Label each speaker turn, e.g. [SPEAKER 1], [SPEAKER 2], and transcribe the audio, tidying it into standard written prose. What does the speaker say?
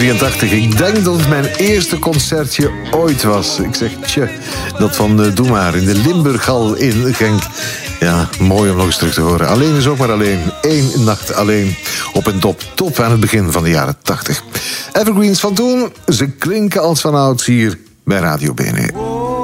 [SPEAKER 1] 1983. Ik denk dat het mijn eerste concertje ooit was. Ik zeg tje, dat van Doe maar in de Limburghal in Genk. Ja, mooi om nog eens terug te horen. Alleen is ook maar alleen. 1 nacht alleen. Op een top aan het begin van de jaren 80. Evergreens van toen, ze klinken als vanouds hier bij Radio BNE.